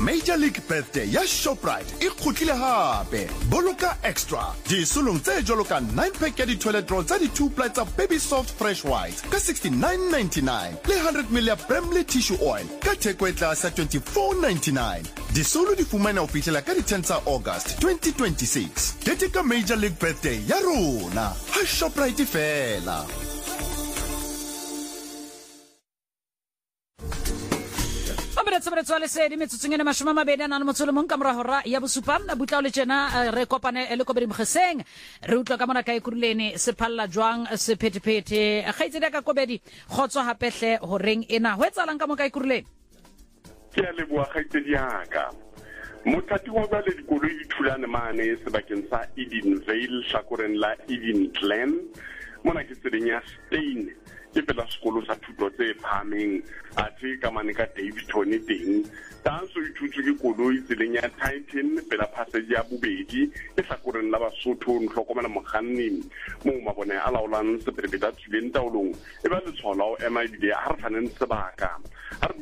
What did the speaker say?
Major League Birthday ya Shoprite e kgutlile hape. Boloka extra. Disolong tse jwalo ka 9-pack ya di-toilet roll tsa di-2 ply tsa Baby Soft Fresh White ka 69.99 le 100 ml ya Bramley Tissue Oil ka theko e tlase ya 24.99. Disolo di fumana ho fihlela ka di-10 tsa August 2026. Keteka Major League Birthday ya rona. Ha Shoprite fela. Tsa le se di metsotsong ena mashoma mabedi ana motsolo mong ka mora hora ya bosupa butla le tjena re kopane le ko bedimo geseng re utlwa ka mona ka ikuruleni se phalla jwang se phethephethe khaitsedi ka kobedi khotso hapehle ho reng ena ho etsalang ka mo ka ikuruleni ke a le bua khaitsedi yaka motlati wa ba le dikoloi di thulane mane sebakeng sa Edenvale Shakoren la Eden Glen mona ke tseleng ya Spain ke pela sekolo sa thuto tse phameng a tse ka mane ka Davidton teng tanso ithutswe ke koloi tseleng ya Titan pela passage ya bobedi e Shakoreng la Basotho nhlokomela mokganni mo mabone a laolang seperebeta tsuleng taolong e ba le tshola o ema ebile a re faneng sebaka